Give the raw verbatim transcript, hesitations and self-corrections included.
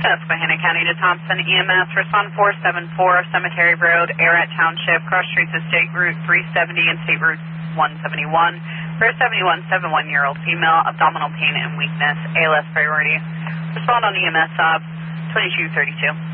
Susquehanna County to Thompson E M S, respond four seven four, Cemetery Road, Ararat Township, cross streets of State Route three seventy and State Route one seventy-one. For a seventy-one, seventy-one-year-old female, abdominal pain and weakness, A L S priority. Respond on E M S sub twenty-two thirty-two.